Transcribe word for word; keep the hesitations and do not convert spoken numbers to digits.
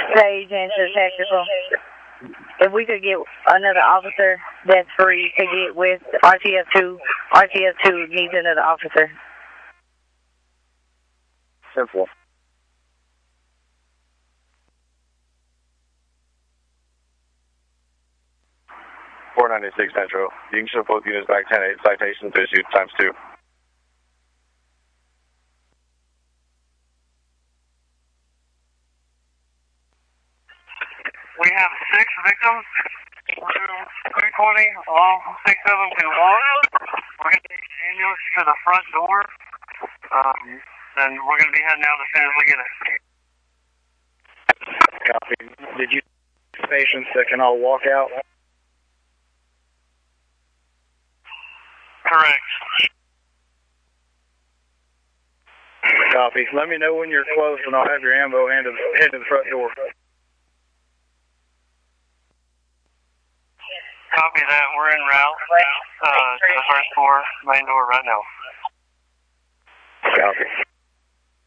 Sage and to Tactical. If we could get another officer that's free to get with R T F two, R T F two needs another officer. Simple. four ninety-six Central. You can show both units back ten eight. Citations issued times two. We have six victims. three twenty, all six of them can walk. We're going to take the ambulance to the front door. Um, and we're going to be heading out as soon as we get it. Copy. Did you patients that can all walk out? Correct. Copy. Let me know when you're close and I'll have your ambo head to the, head to the front door. Copy that. We're en route uh, to the first floor, main door right now. Copy.